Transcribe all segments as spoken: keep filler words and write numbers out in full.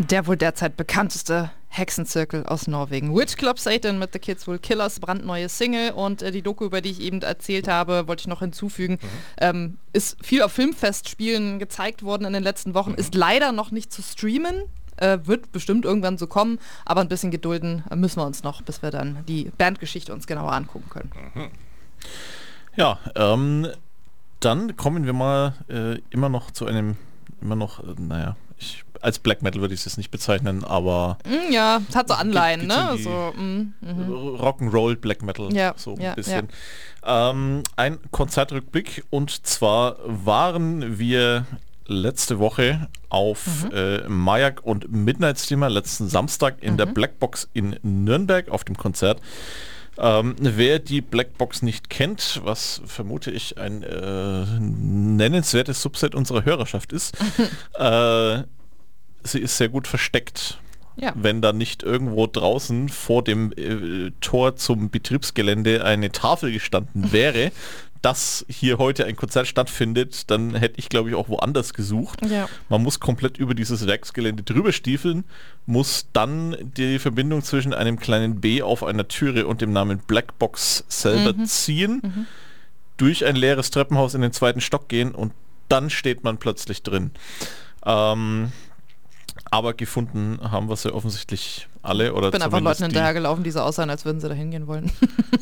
Der wohl derzeit bekannteste Hexenzirkel aus Norwegen. Witch Club Satan mit The Kids Will Killers, brandneue Single, und äh, die Doku, über die ich eben erzählt habe, wollte ich noch hinzufügen, mhm. ähm, ist viel auf Filmfestspielen gezeigt worden in den letzten Wochen, mhm. ist leider noch nicht zu streamen, äh, wird bestimmt irgendwann so kommen, aber ein bisschen gedulden müssen wir uns noch, bis wir dann die Bandgeschichte uns genauer angucken können. Mhm. Ja, ähm, dann kommen wir mal äh, immer noch zu einem, immer noch, äh, naja, ich als Black Metal würde ich es jetzt nicht bezeichnen, aber... Mm, ja, es hat so Anleihen, ne? So, mm, mm. Rock'n'Roll Black Metal, ja, so ein ja, bisschen. Ja. Ähm, ein Konzertrückblick, und zwar waren wir letzte Woche auf mhm. äh, Majak und Midnight Steamer letzten Samstag in mhm. der Blackbox in Nürnberg auf dem Konzert. Ähm, wer die Blackbox nicht kennt, was vermute ich ein äh, nennenswertes Subset unserer Hörerschaft ist, äh, sie ist sehr gut versteckt. Ja. Wenn da nicht irgendwo draußen vor dem äh, Tor zum Betriebsgelände eine Tafel gestanden wäre, dass hier heute ein Konzert stattfindet, dann hätte ich, glaube ich, auch woanders gesucht. Ja. Man muss komplett über dieses Werksgelände drüber stiefeln, muss dann die Verbindung zwischen einem kleinen B auf einer Türe und dem Namen Blackbox selber mhm. ziehen, mhm. durch ein leeres Treppenhaus in den zweiten Stock gehen, und dann steht man plötzlich drin. Ähm, aber gefunden haben wir sie offensichtlich alle. Oder ich bin einfach Leuten hinterhergelaufen, die so aussahen, als würden sie da hingehen wollen.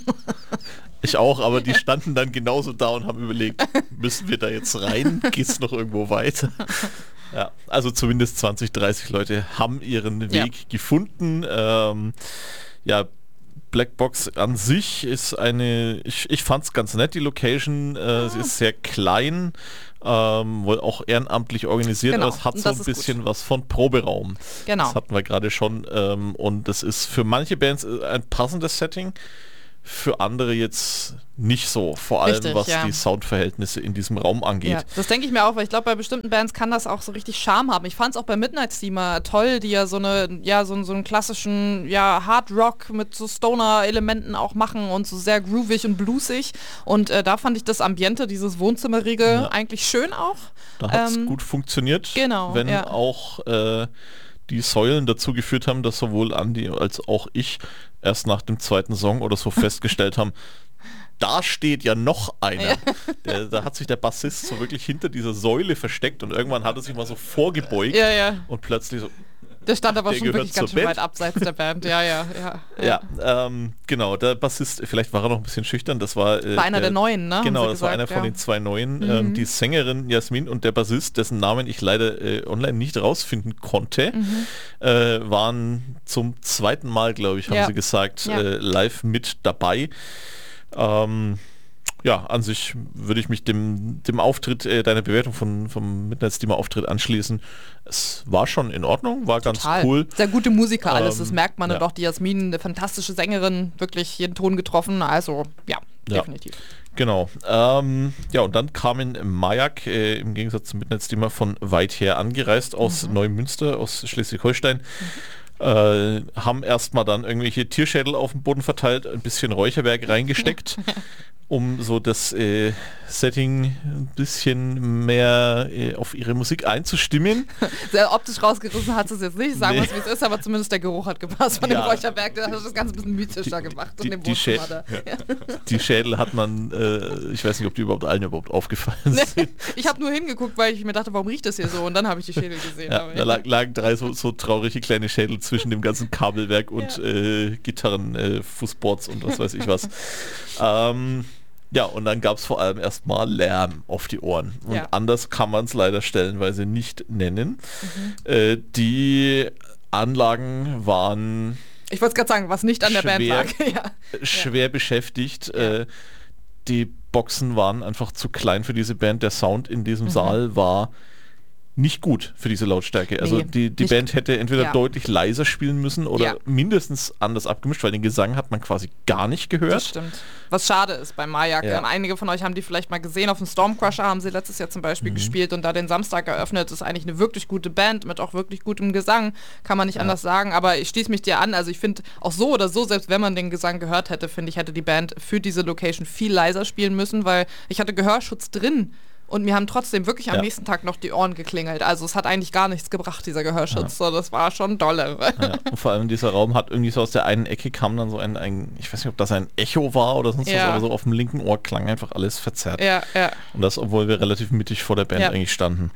Ich auch, aber die standen dann genauso da und haben überlegt, müssen wir da jetzt rein? Geht's noch irgendwo weiter? Ja, also zumindest zwanzig, dreißig Leute haben ihren Weg ja. gefunden. Ähm, ja, Blackbox an sich ist eine, ich, ich fand es ganz nett, die Location. Äh, ah. Sie ist sehr klein, ähm, wohl auch ehrenamtlich organisiert, genau. aber es hat so ein bisschen gut. was von Proberaum. Genau. Das hatten wir gerade schon. Ähm, und das ist für manche Bands ein passendes Setting, für andere jetzt nicht so, vor allem richtig, was ja. die Soundverhältnisse in diesem Raum angeht. Ja, das denke ich mir auch, weil ich glaube, bei bestimmten Bands kann das auch so richtig Charme haben. Ich fand es auch bei Midnight Steamer toll, die ja so eine, ja, so, so einen klassischen, ja, Hard Rock mit so Stoner-Elementen auch machen und so sehr groovig und bluesig. Und äh, da fand ich das Ambiente, dieses Wohnzimmerige, ja. eigentlich schön auch. Da hat es ähm, gut funktioniert, genau, wenn ja. auch äh, die Säulen dazu geführt haben, dass sowohl Andi als auch ich erst nach dem zweiten Song oder so festgestellt haben, da steht ja noch einer. Ja. Der, da hat sich der Bassist so wirklich hinter dieser Säule versteckt, und irgendwann hat er sich mal so vorgebeugt ja, ja. und plötzlich so... Der stand aber der schon wirklich ganz schön Band. weit abseits der Band. Ja, ja, ja. Ja, ja ähm, genau. Der Bassist, vielleicht war er noch ein bisschen schüchtern, das war... Äh, war einer der, der Neuen, ne? Genau, das gesagt, war einer von ja. den zwei Neuen. Mhm. Ähm, die Sängerin Jasmin und der Bassist, dessen Namen ich leider äh, online nicht rausfinden konnte, mhm. äh, waren zum zweiten Mal, glaube ich, haben ja. sie gesagt, ja. äh, live mit dabei. Ähm, ja, an sich würde ich mich dem, dem Auftritt, äh, deiner Bewertung von, vom Midnight Steamer Auftritt anschließen. Es war schon in Ordnung, war Total. ganz cool. Sehr gute Musiker alles, ähm, das merkt man ja. ja doch. Die Jasmin, eine fantastische Sängerin, wirklich jeden Ton getroffen, also ja, ja. definitiv. Genau. Ähm, ja, und dann kamen Majak, äh, im Gegensatz zum Midnight Steamer, von weit her angereist aus mhm. Neumünster, aus Schleswig-Holstein. Mhm. Äh, haben erstmal dann irgendwelche Tierschädel auf dem Boden verteilt, ein bisschen Räucherwerk reingesteckt, um so das äh, Setting ein bisschen mehr äh, auf ihre Musik einzustimmen. Sehr optisch rausgerissen hat es jetzt nicht, sagen wir nee. es wie es ist, aber zumindest der Geruch hat gepasst von ja. dem Räucherwerk, das hat das Ganze ein bisschen mythischer gemacht. Die, in dem die, Schä- da. Ja. die Schädel hat man, äh, ich weiß nicht, ob die überhaupt allen überhaupt aufgefallen nee. sind. Ich habe nur hingeguckt, weil ich mir dachte, warum riecht das hier so, und dann habe ich die Schädel gesehen. Ja, da lag, lagen drei so, so traurige kleine Schädel zwischen dem ganzen Kabelwerk und ja. äh, Gitarren, äh, Fußboards und was weiß ich was. ähm, Ja, und dann gab es vor allem erstmal Lärm auf die Ohren. Und ja. anders kann man es leider stellenweise nicht nennen. Mhm. Äh, die Anlagen waren... Ich wollte es gerade sagen, was nicht an der schwer, Band lag. ja. Schwer ja. beschäftigt. Ja. Äh, die Boxen waren einfach zu klein für diese Band. Der Sound in diesem mhm. Saal war nicht gut für diese Lautstärke. Also nee, die, die Band hätte entweder ja. deutlich leiser spielen müssen oder ja. mindestens anders abgemischt, weil den Gesang hat man quasi gar nicht gehört. Das stimmt. Was schade ist bei Majak. Ja. Einige von euch haben die vielleicht mal gesehen. Auf dem Stormcrusher haben sie letztes Jahr zum Beispiel mhm. gespielt und da den Samstag eröffnet. Das ist eigentlich eine wirklich gute Band mit auch wirklich gutem Gesang. Kann man nicht ja. anders sagen. Aber ich schließe mich dir an. Also ich finde auch so oder so, selbst wenn man den Gesang gehört hätte, finde ich, hätte die Band für diese Location viel leiser spielen müssen, weil ich hatte Gehörschutz drin. Und mir haben trotzdem wirklich am Ja. nächsten Tag noch die Ohren geklingelt. Also es hat eigentlich gar nichts gebracht, dieser Gehörschutz. So, das war schon dolle. Ja, und vor allem dieser Raum hat irgendwie so aus der einen Ecke kam dann so ein, ein ich weiß nicht, ob das ein Echo war oder sonst Ja. was, aber so auf dem linken Ohr klang einfach alles verzerrt. Ja, ja. Und das, obwohl wir relativ mittig vor der Band Ja. eigentlich standen.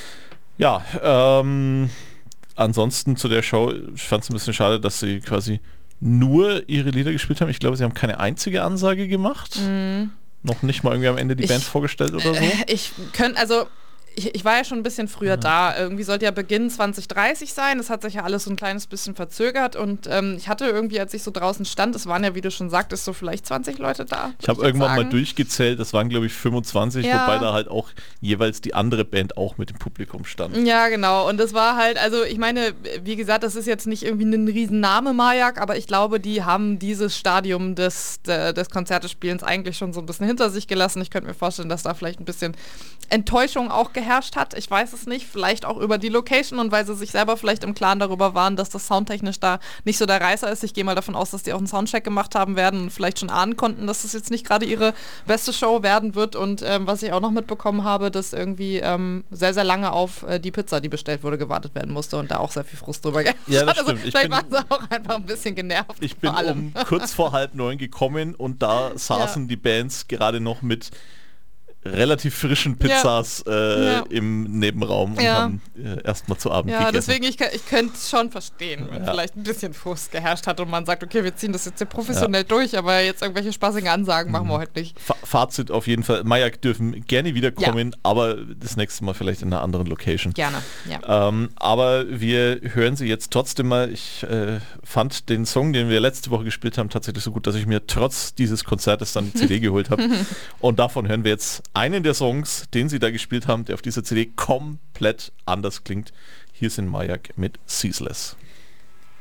Ja, ähm, ansonsten zu der Show, ich fand es ein bisschen schade, dass sie quasi nur ihre Lieder gespielt haben. Ich glaube, sie haben keine einzige Ansage gemacht. Mhm. Noch nicht mal irgendwie am Ende die Ich- Band vorgestellt oder so. Ich könnte, also ich, ich war ja schon ein bisschen früher da. Irgendwie sollte ja Beginn zwanzig dreißig sein. Das hat sich ja alles so ein kleines bisschen verzögert. Und ähm, ich hatte irgendwie, als ich so draußen stand, es waren ja, wie du schon sagtest, so vielleicht zwanzig Leute da. Ich habe irgendwann mal durchgezählt, das waren glaube ich fünfundzwanzig, Ja. wobei da halt auch jeweils die andere Band auch mit dem Publikum stand. Ja, genau. Und das war halt, also ich meine, wie gesagt, das ist jetzt nicht irgendwie ein Riesenname Majak, aber ich glaube, die haben dieses Stadium des, de, des Konzertespielens eigentlich schon so ein bisschen hinter sich gelassen. Ich könnte mir vorstellen, dass da vielleicht ein bisschen Enttäuschung auch geherrscht hat. Ich weiß es nicht. Vielleicht auch über die Location und weil sie sich selber vielleicht im Klaren darüber waren, dass das soundtechnisch da nicht so der Reißer ist. Ich gehe mal davon aus, dass die auch einen Soundcheck gemacht haben werden und vielleicht schon ahnen konnten, dass das jetzt nicht gerade ihre beste Show werden wird. Und ähm, was ich auch noch mitbekommen habe, dass irgendwie ähm, sehr, sehr lange auf äh, die Pizza, die bestellt wurde, gewartet werden musste und da auch sehr viel Frust drüber geherrscht Ja, das hat. Also stimmt. Ich vielleicht bin- waren sie auch einfach ein bisschen genervt. Ich bin vor allem. um kurz vor halb neun gekommen und da saßen die Bands gerade noch mit relativ frischen Pizzas äh, Ja. im Nebenraum und Ja. haben äh, erstmal zu Abend Ja, gegessen. deswegen, ich, kö- ich könnte es schon verstehen, wenn Ja. vielleicht ein bisschen Frust geherrscht hat und man sagt, okay, wir ziehen das jetzt hier professionell durch, aber jetzt irgendwelche spaßigen Ansagen machen wir heute nicht. Fa Fazit auf jeden Fall, Majak dürfen gerne wiederkommen, aber das nächste Mal vielleicht in einer anderen Location. Gerne, ja. Ähm, aber wir hören sie jetzt trotzdem mal. Ich äh, fand den Song, den wir letzte Woche gespielt haben, tatsächlich so gut, dass ich mir trotz dieses Konzertes dann die C D geholt habe. Und davon hören wir jetzt einen der Songs, den sie da gespielt haben, der auf dieser C D komplett anders klingt. Hier sind Majak mit Ceaseless.